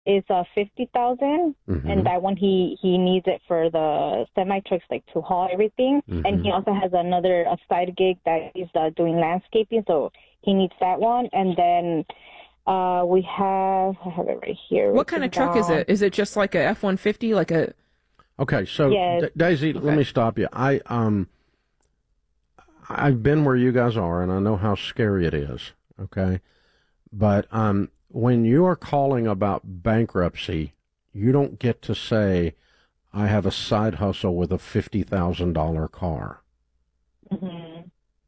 is 50,000, and that one he needs it for the semi trucks, like to haul everything. And he also has a side gig that he's doing landscaping, so he needs that one. And then I have it right here. What kind of truck is it? Is it just like a F-150, like a? Okay, so yes. Daisy, let me stop you. I've been where you guys are, and I know how scary it is. Okay, but when you are calling about bankruptcy, you don't get to say, "I have a side hustle with a $50,000 car." Mm-hmm.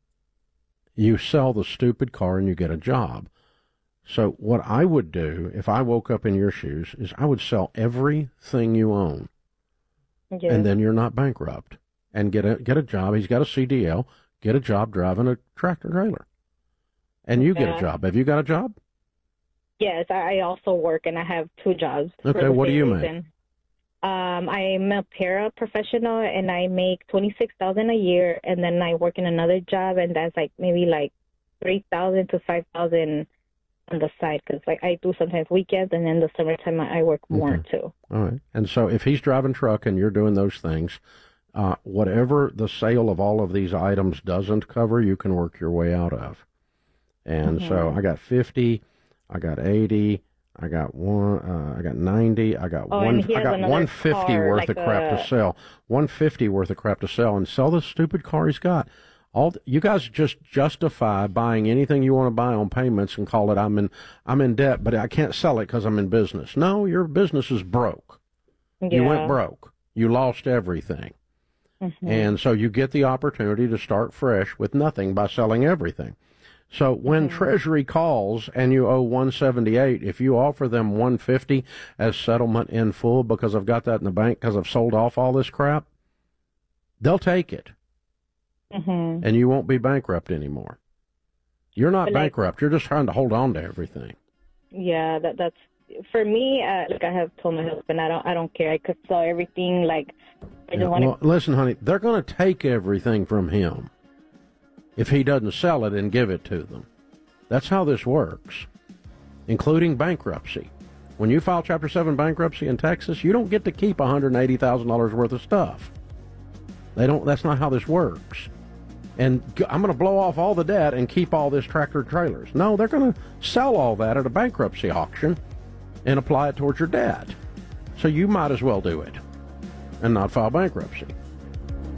You sell the stupid car and you get a job. So what I would do if I woke up in your shoes is I would sell everything you own, and then you're not bankrupt, and get a job. He's got a CDL. Get a job driving a tractor trailer, and you get a job. Have you got a job? Yes, I also work, and I have 2 jobs. Okay, what do you make? I'm a paraprofessional, and I make $26,000 a year, and then I work in another job, and that's maybe $3,000 to $5,000 on the side, because I do sometimes weekends, and in the summertime I work more too. All right, and so if he's driving truck and you're doing those things, whatever the sale of all of these items doesn't cover, you can work your way out of. And so I got 50, I got 80, I got 90, I got 150 worth of crap to sell. 150 worth of crap to sell, and sell the stupid car he's got. You guys just justify buying anything you want to buy on payments and call it I'm in debt, but I can't sell it because I'm in business. No, your business is broke. Yeah. You went broke. You lost everything. And so you get the opportunity to start fresh with nothing by selling everything. So when Treasury calls and you owe 178, if you offer them 150 as settlement in full because I've got that in the bank because I've sold off all this crap, they'll take it. And you won't be bankrupt anymore. You're not bankrupt. You're just trying to hold on to everything. Yeah, that's for me. I have told my husband, I don't care. I could sell everything. Well, listen, honey, they're going to take everything from him if he doesn't sell it and give it to them. That's how this works, including bankruptcy. When you file Chapter 7 bankruptcy in Texas, you don't get to keep $180,000 worth of stuff. They don't. That's not how this works. And I'm going to blow off all the debt and keep all this tractor trailers. No, they're going to sell all that at a bankruptcy auction and apply it towards your debt. So you might as well do it and not file bankruptcy.